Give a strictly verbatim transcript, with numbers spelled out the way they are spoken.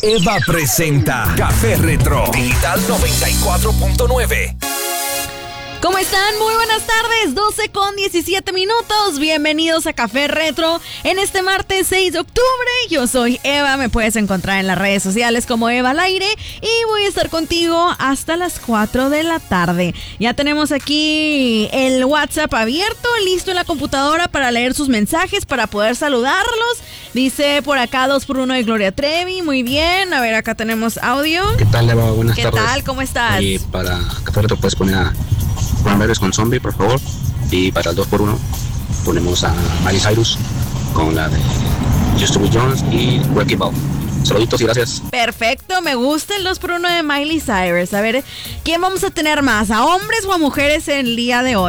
Eva presenta Café Retro Digital noventa y cuatro punto nueve. ¿Cómo están? Muy buenas tardes, doce con diecisiete minutos. Bienvenidos a Café Retro en este martes seis de octubre. Yo soy Eva, me puedes encontrar en las redes sociales como Eva al aire y voy a estar contigo hasta las cuatro de la tarde. Ya tenemos aquí el WhatsApp abierto, listo en la computadora para leer sus mensajes, para poder saludarlos. Dice por acá dos por uno de Gloria Trevi, muy bien. A ver, acá tenemos audio. ¿Qué tal, Eva? Buenas ¿Qué tardes. ¿Qué tal? ¿Cómo estás? Y para Café Retro puedes poner a Cranberries con Zombie, por favor. Y para el dos por uno ponemos a Miley Cyrus con la de Just to Be Jones y Wrecking Ball. Saluditos y gracias. Perfecto, me gusta el dos por uno de Miley Cyrus. A ver, ¿quién vamos a tener más? ¿A hombres o a mujeres el día de hoy?